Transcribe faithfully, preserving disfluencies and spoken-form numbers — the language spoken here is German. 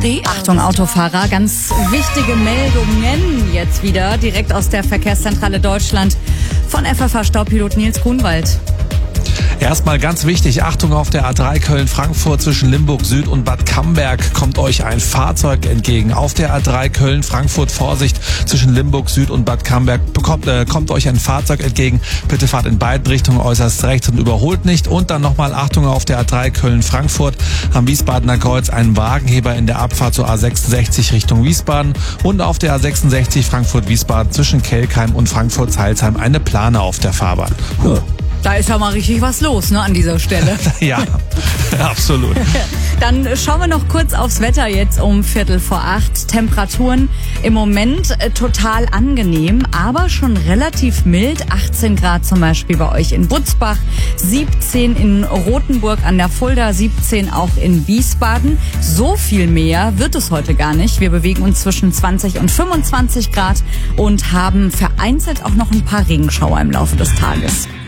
D. Achtung Autofahrer, ganz wichtige Meldungen jetzt wieder direkt aus der Verkehrszentrale Deutschland von F F H-Staupilot Nils Grunwald. Erstmal ganz wichtig, Achtung auf der A drei Köln-Frankfurt zwischen Limburg Süd und Bad Camberg kommt euch ein Fahrzeug entgegen. Auf der A drei Köln-Frankfurt, Vorsicht, zwischen Limburg Süd und Bad Camberg bekommt, äh, kommt euch ein Fahrzeug entgegen. Bitte fahrt in beiden Richtungen äußerst rechts und überholt nicht. Und dann nochmal Achtung auf der A drei Köln-Frankfurt am Wiesbadener Kreuz, ein Wagenheber in der Abfahrt zur A sechsundsechzig Richtung Wiesbaden. Und auf der A sechsundsechzig Frankfurt-Wiesbaden zwischen Kelkheim und Frankfurt-Zeilsheim eine Plane auf der Fahrbahn. Huh. Da ist ja mal richtig was los, ne, an dieser Stelle. Ja, absolut. Dann schauen wir noch kurz aufs Wetter jetzt um Viertel vor acht. Temperaturen im Moment äh, total angenehm, aber schon relativ mild. achtzehn Grad zum Beispiel bei euch in Butzbach, siebzehn in Rothenburg an der Fulda, siebzehn auch in Wiesbaden. So viel mehr wird es heute gar nicht. Wir bewegen uns zwischen zwanzig und fünfundzwanzig Grad und haben vereinzelt auch noch ein paar Regenschauer im Laufe des Tages.